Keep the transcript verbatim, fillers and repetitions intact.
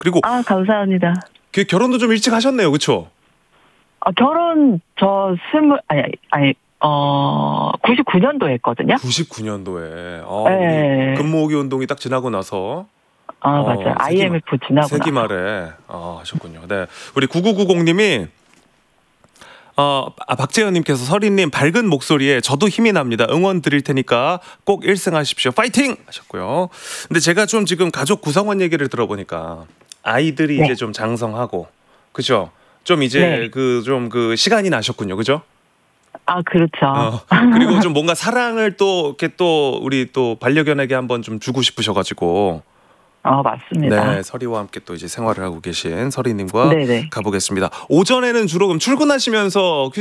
그리고 아, 감사합니다. 그 결혼도 좀 일찍 하셨네요, 그렇죠? 아, 결혼 저 스물 아니 아니 어 구십구 년도 했거든요. 구십구 년도에 어, 네. 우리 금모으기 운동이 딱 지나고 나서 아, 어, 맞아요. 세기 말 아이엠에프 지나고 세기 나서. 말에 아, 하셨군요. 네, 우리 구구구공 님이 어, 아, 박재현님께서 서리님 밝은 목소리에 저도 힘이 납니다. 응원 드릴 테니까 꼭 일 등 하십시오. 파이팅! 하셨고요. 근데 제가 좀 지금 가족 구성원 얘기를 들어보니까 아이들이 네. 이제 좀 장성하고, 그죠? 좀 이제 네. 그 좀 그 시간이 나셨군요, 그죠? 아, 그렇죠. 어, 그리고 좀 뭔가 사랑을 또 이렇게 또 우리 또 반려견에게 한번 좀 주고 싶으셔가지고. 어, 맞습니다. 네, 서리와 함께 또 이제 생활을 하고 계신 서리님과 네네. 가보겠습니다. 오전에는 주로 그럼 출근하시면서